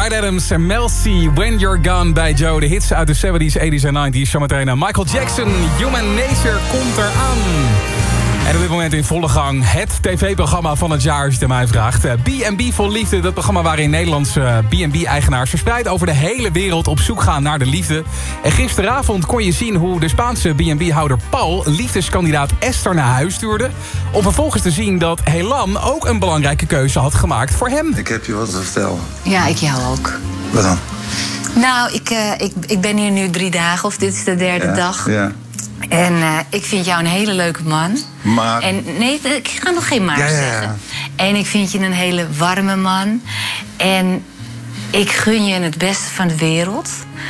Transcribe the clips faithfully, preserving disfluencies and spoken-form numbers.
Bryan Adams en Mel C, When You're Gone bij Joe. De hits uit de zeventies, tachtiger en negentiger. Zometeen naar Michael Jackson, Human Nature komt eraan. En op dit moment in volle gang het tv-programma van het jaar, als je het aan mij vraagt. B en B Vol Liefde, dat programma waarin Nederlandse B en B-eigenaars verspreid over de hele wereld op zoek gaan naar de liefde. En gisteravond kon je zien hoe de Spaanse B en B-houder Paul liefdeskandidaat Esther naar huis stuurde. Om vervolgens te zien dat Helan ook een belangrijke keuze had gemaakt voor hem. Ik heb je wat te vertellen. Ja, ik jou ook. Wat dan? Nou, ik, uh, ik, ik ben hier nu drie dagen, of dit is de derde Ja, dag. Ja. En uh, ik vind jou een hele leuke man. Maar... En nee, ik ga nog geen maar Ja, ja, ja. zeggen. En ik vind je een hele warme man. En ik gun je het beste van de wereld.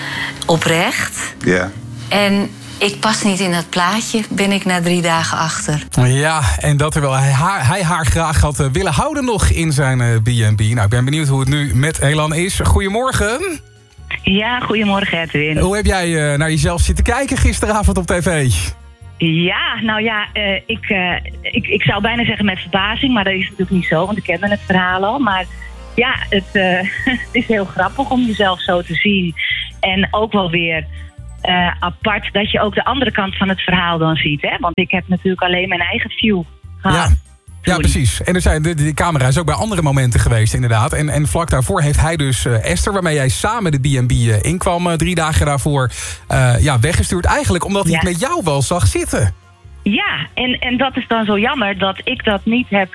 Oprecht. Ja. En ik pas niet in dat plaatje, ben ik na drie dagen achter. Ja, en dat terwijl hij haar, hij haar graag had uh, willen houden nog in zijn uh, B en B. Nou, ik ben benieuwd hoe het nu met Helan is. Goedemorgen. Ja, goedemorgen Edwin. Hoe heb jij uh, naar jezelf zitten kijken gisteravond op tv? Ja, nou ja, uh, ik, uh, ik, ik zou bijna zeggen met verbazing, maar dat is natuurlijk niet zo, want ik kende het verhaal al. Maar ja, het, uh, het is heel grappig om jezelf zo te zien. En ook wel weer uh, apart dat je ook de andere kant van het verhaal dan ziet. Hè? Want ik heb natuurlijk alleen mijn eigen view gehad. Ja. Ja, precies. En er zijn, de, de camera is ook bij andere momenten geweest, inderdaad. En, en vlak daarvoor heeft hij dus uh, Esther, waarmee jij samen de B en B uh, inkwam... Uh, drie dagen daarvoor uh, ja, weggestuurd. Eigenlijk omdat hij Ja. het met jou wel zag zitten. Ja, en, en dat is dan zo jammer dat ik dat niet heb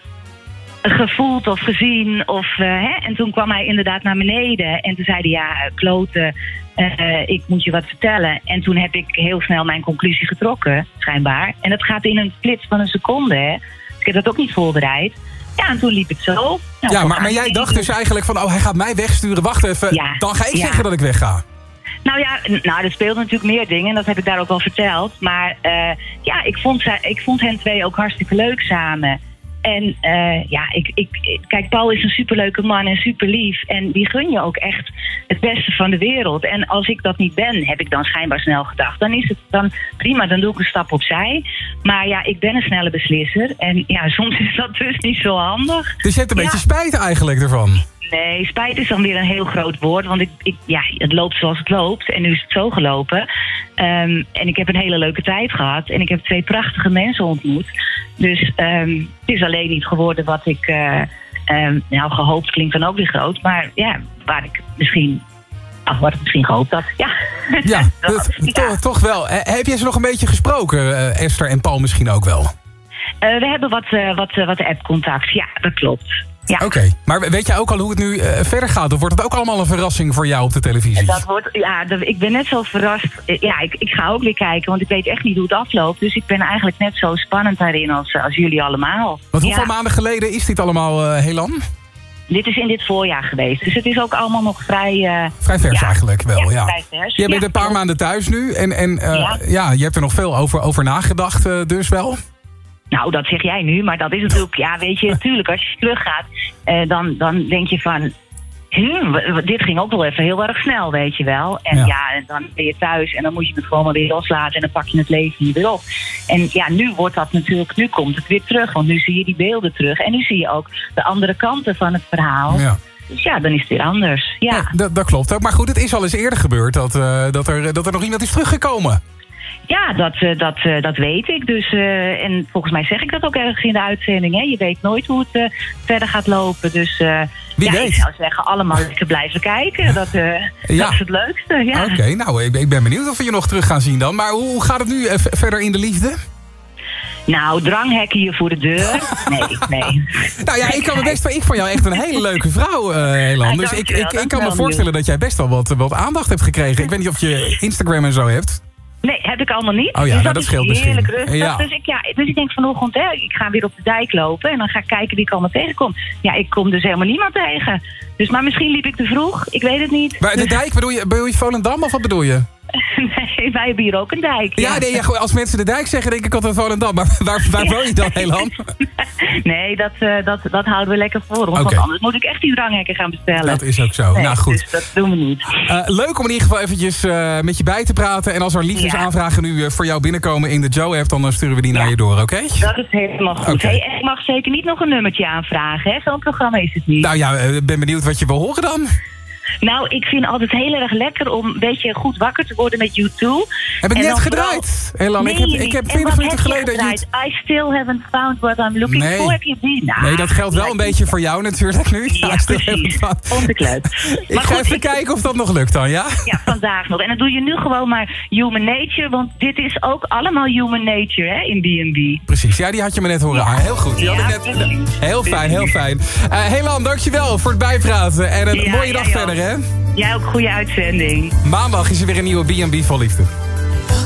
gevoeld of gezien. Of, uh, hè? En toen kwam hij inderdaad naar beneden en toen zei hij, ja, kloten, uh, ik moet je wat vertellen. En toen heb ik heel snel mijn conclusie getrokken, schijnbaar. En dat gaat in een flits van een seconde, hè. Ik heb dat ook niet voorbereid. Ja, en toen liep het zo. Nou, Ja, maar, maar jij dacht dus eigenlijk van, oh, hij gaat mij wegsturen. Wacht even, Ja, dan ga ik ja. zeggen dat ik wegga. Nou ja, nou, er speelden natuurlijk meer dingen. En dat heb ik daar ook wel verteld. Maar uh, ja, ik vond, ze, ik vond hen twee ook hartstikke leuk samen. En uh, ja, ik, ik, kijk, Paul is een superleuke man en super lief. En die gun je ook echt het beste van de wereld. En als ik dat niet ben, heb ik dan schijnbaar snel gedacht. Dan is het dan prima, dan doe ik een stap opzij. Maar ja, ik ben een snelle beslisser. En ja, soms is dat dus niet zo handig. Dus je hebt een Ja. beetje spijt eigenlijk ervan. Nee, spijt is dan weer een heel groot woord. Want ik, ik, ja, het loopt zoals het loopt. En nu is het zo gelopen. Um, en ik heb een hele leuke tijd gehad. En ik heb twee prachtige mensen ontmoet. Dus um, het is alleen niet geworden wat ik... Uh, um, nou, gehoopt klinkt dan ook weer groot. Maar ja, waar ik misschien... Ach, wat ik misschien gehoopt had. Ja, Ja, Dat- dat, ja. Toch, toch wel. Eh, Heb jij ze nog een beetje gesproken, uh, Esther en Paul misschien ook wel? Uh, we hebben wat, uh, wat, uh, wat app-contact. Ja, dat klopt. Ja. Oké, okay. Maar weet jij ook al hoe het nu uh, verder gaat? Of wordt het ook allemaal een verrassing voor jou op de televisie? Dat wordt, ja, dat, ik ben net zo verrast. Ja, ik, ik ga ook weer kijken, want ik weet echt niet hoe het afloopt. Dus ik ben eigenlijk net zo spannend daarin als, als jullie allemaal. Want hoeveel Ja. maanden geleden is dit allemaal, uh, Helan? Dit is in dit voorjaar geweest. Dus het is ook allemaal nog vrij... Uh, Vrij vers ja. eigenlijk wel, ja. Vrij vers. Je bent Ja, een paar klopt. maanden thuis nu. En, en uh, ja. Ja. je hebt er nog veel over, over nagedacht uh, dus wel. Nou, dat zeg jij nu, maar dat is natuurlijk... Ja, weet je, natuurlijk, als je teruggaat, uh, dan, dan denk je van... Hmm, w- w- dit ging ook wel even heel erg snel, weet je wel. En Ja. ja. en dan ben je thuis en dan moet je het gewoon maar weer loslaten... en dan pak je het leven hier weer op. En ja, nu wordt dat natuurlijk... Nu komt het weer terug, want nu zie je die beelden terug. En nu zie je ook de andere kanten van het verhaal. Ja. Dus ja, dan is het weer anders. Ja. Ja, dat, dat klopt ook. Maar goed, het is al eens eerder gebeurd dat, uh, dat, er, dat er nog iemand is teruggekomen. Ja, dat, uh, dat, uh, dat weet ik. Dus, uh, en volgens mij zeg ik dat ook ergens in de uitzending. Hè? Je weet nooit hoe het uh, verder gaat lopen. Dus uh, Wie ja, weet. ik zou zeggen, allemaal lekker blijven kijken. Dat, uh, Ja. dat is het leukste. Ja. Oké, okay, nou, ik, ik ben benieuwd of we je nog terug gaan zien dan. Maar hoe, hoe gaat het nu uh, v- verder in de liefde? Nou, dranghekken hier voor de deur. Nee, nee. Nou ja, ik kan me best wel. Ik vond jou echt een hele leuke vrouw, uh, Helan. Ja, Dus ik, dankjewel, ik, ik kan me dankjewel, voorstellen dat jij best wel wat, wat aandacht hebt gekregen. Ik weet niet of je Instagram en zo hebt. Nee, heb ik allemaal niet. Oh ja, dus nou, dat is scheelt misschien. heerlijk rustig. Ja. Dus, ik, ja, dus ik denk vanochtend, hè, ik ga weer op de dijk lopen... en dan ga ik kijken wie ik allemaal tegenkom. Ja, ik kom dus helemaal niemand tegen. Dus, maar misschien liep ik te vroeg. Ik weet het niet. Maar de Dus- dijk, bedoel je, bedoel je Volendam of wat bedoel je? Nee, wij hebben hier ook een dijk. Ja, nee, ja, gewoon, als mensen de dijk zeggen, denk ik altijd Volendam. Maar waar, waar woon je dan, Helan? Nee, dat, uh, dat, dat houden we lekker voor ons. Oké. Want anders moet ik echt die dranghekken gaan bestellen. Dat is ook zo. Nee, Nou goed. Dus dat doen we niet. Uh, leuk om in ieder geval eventjes uh, met je bij te praten. En als er liefdesaanvragen nu uh, voor jou binnenkomen in de Joe-app... dan uh, sturen we die Ja. naar je door, oké? Dat is helemaal goed. Oké. Hey, en ik mag zeker niet nog een nummertje aanvragen. Hè? Zo'n programma is het niet. Nou ja, ik uh, ben benieuwd wat je wil horen dan. Nou, ik vind altijd heel erg lekker om een beetje goed wakker te worden met U twee. Heb ik En net dan gedraaid, vooral- Elan. Nee, ik heb, ik heb en twintig wat minuten heb je geleden... gedraaid? I still haven't found what I'm looking Nee. for. Heb je die? Nou, Nee, dat geldt wel een beetje voor jou natuurlijk nu. Ja, I still precies. haven't found- Onbekleed. Ik Maar ga goed, even ik- kijken of dat nog lukt dan, ja? Ja, vandaag nog. En dan doe je nu gewoon maar Human Nature, want dit is ook allemaal Human Nature, hè, in B en B. Precies, ja, die had je me net horen. Ja. Ah, heel goed. Die had Ja, ik net... precies. Heel fijn, heel fijn. Uh, Helan, dankjewel voor het bijpraten. En een Ja, mooie dag jij verder, ook. hè? Jij ook, goede uitzending. Maandag is er weer een nieuwe B en B vol liefde.